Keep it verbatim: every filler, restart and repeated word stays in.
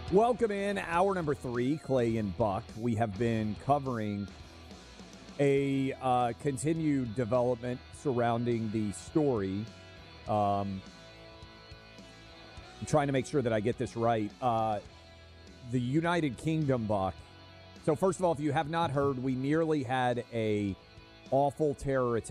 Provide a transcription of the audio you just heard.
Welcome in hour number three, Clay and Buck. We have been covering a uh, continued development surrounding the story. Um, I'm trying to make sure that I get this right. Uh, the United Kingdom, Buck. So first of all, if you have not heard, we nearly had a awful terror attack